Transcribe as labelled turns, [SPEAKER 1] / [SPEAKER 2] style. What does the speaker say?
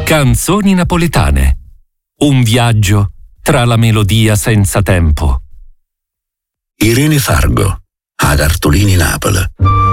[SPEAKER 1] Canzoni napoletane. Un viaggio tra la melodia senza tempo.
[SPEAKER 2] Irene Fargo, ad Artolini Napoli.